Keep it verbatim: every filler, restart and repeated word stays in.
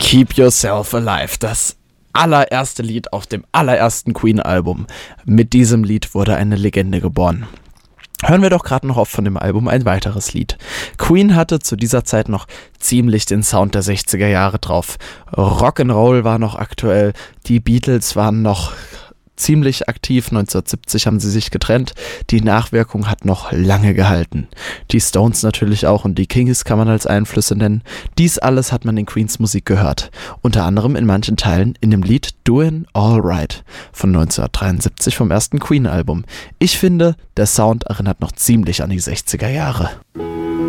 Keep Yourself Alive, das allererste Lied auf dem allerersten Queen-Album. Mit diesem Lied wurde eine Legende geboren. Hören wir doch gerade noch auf von dem Album ein weiteres Lied. Queen hatte zu dieser Zeit noch ziemlich den Sound der sechziger Jahre drauf. Rock'n'Roll war noch aktuell, die Beatles waren noch ziemlich aktiv, neunzehnhundertsiebzig haben sie sich getrennt, die Nachwirkung hat noch lange gehalten. Die Stones natürlich auch und die Kings kann man als Einflüsse nennen. Dies alles hat man in Queens Musik gehört, unter anderem in manchen Teilen in dem Lied Doin' Alright von neunzehnhundertdreiundsiebzig vom ersten Queen-Album. Ich finde, der Sound erinnert noch ziemlich an die sechziger Jahre.